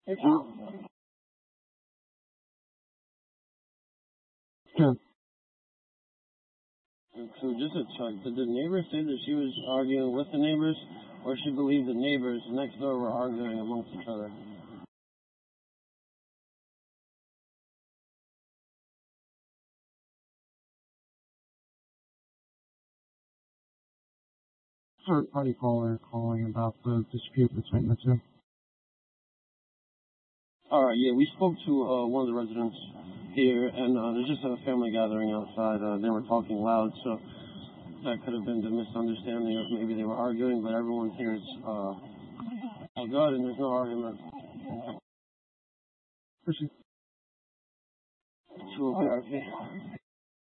Mm. Sure. So just to check, did the neighbor say that she was arguing with the neighbors, or she believed the neighbors next door were arguing amongst each other? Third party caller calling about the dispute between the two. All right, yeah, we spoke to one of the residents here, and there's just a family gathering outside. They were talking loud, so that could have been the misunderstanding of maybe they were arguing, but everyone here is all good, and there's no argument. Proceed. To a therapy.